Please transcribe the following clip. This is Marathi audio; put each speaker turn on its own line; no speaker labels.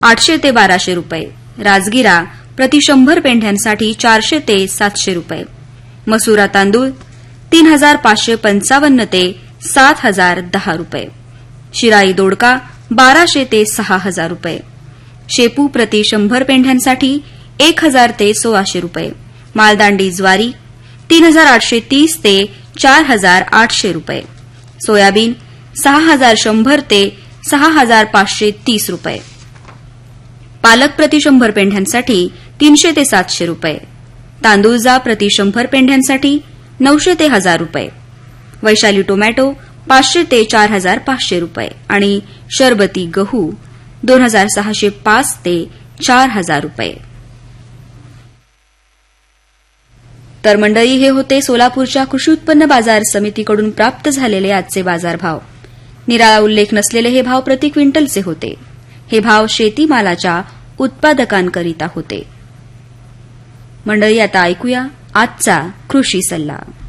800 ते 1200 रुपये. राजगिरा प्रति 100 पेंढ्यांसाठी 400 ते 700 रुपये. मसुरा तांदूळ 3555 ते 7010 रुपये. शिराई दोडका 1200 ते 6000 रुपये. शेपू प्रति 100 पेंढ्यांसाठी 1000 ते 1600 रुपये. मालदांडी ज्वारी 3830 ते 4800 रुपये. सोयाबीन 6100 ते 6530 रुपये. पालक प्रति 100 पेंढ्यांसाठी 300 ते 700 रुपये. तांदूळ जा प्रति 100 पेंढ्यांसाठी 900 ते 1000 रुपये. वैशाली टोमॅटो 500 ते 4500 रुपये आणि शरबती गहू 2605 ते 4000 रुपये. तर मंडळी, हे होते सोलापूरच्या कृषी उत्पन्न बाजार समितीकडून प्राप्त झालेले आजचे बाजारभाव. निराळा उल्लेख नसलेले हे भाव प्रति क्विंटलचे होते. हे भाव शेतीमालाच्या उत्पादकांकरिता होते. मंडळी, आता ऐकूया आजचा कृषी सल्ला.